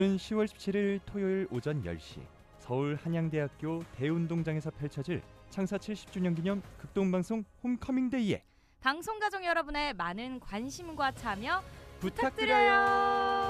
오는 10월 17일 토요일 오전 10시 서울 한양대학교 대운동장에서 펼쳐질 창사 70주년 기념 극동방송 홈커밍데이에 방송가족 여러분의 많은 관심과 참여 부탁드려요.